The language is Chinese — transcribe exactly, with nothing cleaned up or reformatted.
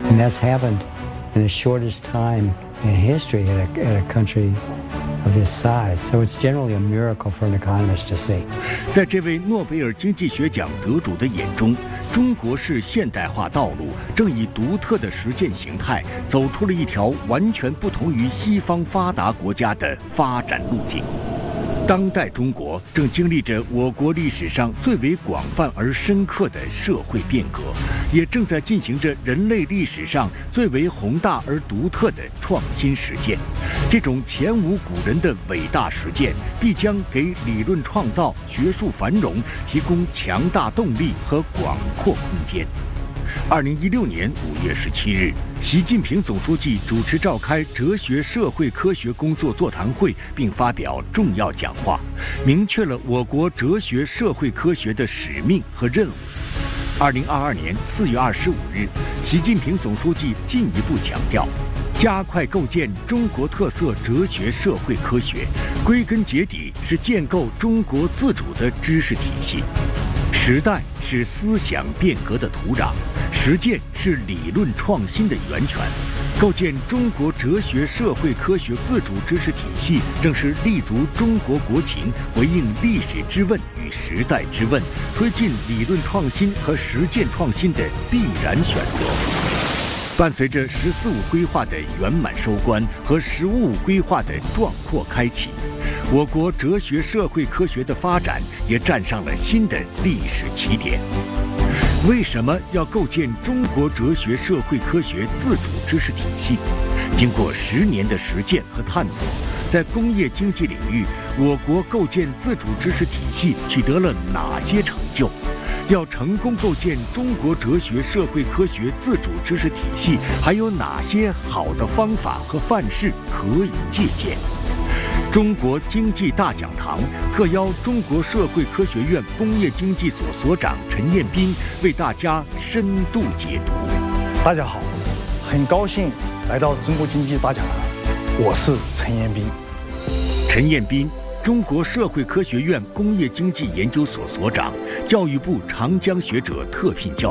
And that's happened in the shortest time in history at a, at a country of this size. So it's generally a miracle for an economist to see. 在这位诺贝尔经济学奖得主的眼中，中国式现代化道路正以独特的实践形态，走出了一条完全不同于西方发达国家的发展路径。当代中国正经历着我国历史上最为广泛而深刻的社会变革，也正在进行着人类历史上最为宏大而独特的创新实践。这种前无古人的伟大实践，必将给理论创造、学术繁荣提供强大动力和广阔空间。二零一六年五月十七日，习近平总书记主持召开哲学社会科学工作座谈会，并发表重要讲话，明确了我国哲学社会科学的使命和任务。二零二二年四月二十五日，习近平总书记进一步强调，加快构建中国特色哲学社会科学，归根结底是建构中国自主的知识体系。时代是思想变革的土壤，实践是理论创新的源泉。构建中国哲学社会科学自主知识体系，正是立足中国国情，回应历史之问与时代之问，推进理论创新和实践创新的必然选择。伴随着“十四五”规划的圆满收官和“十五五”规划的壮阔开启，我国哲学社会科学的发展也站上了新的历史起点。为什么要构建中国哲学社会科学自主知识体系？经过十年的实践和探索，在工业经济领域，我国构建自主知识体系取得了哪些成就？要成功构建中国哲学社会科学自主知识体系，还有哪些好的方法和范式可以借鉴？中国经济大讲堂特邀中国社会科学院工业经济所所长陈彦斌为大家深度解读。 大家好，很高兴来到中国经济大讲堂，我是陈彦斌。 陈彦斌，中国社会科学院工业经济研究所所长，教育部长江学者特聘教